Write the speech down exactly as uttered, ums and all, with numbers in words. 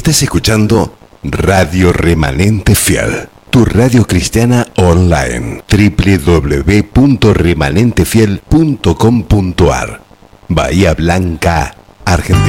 Estás escuchando Radio Remanente Fiel, tu radio cristiana online, doble u doble u doble u punto remanente fiel punto com punto a r, Bahía Blanca, Argentina.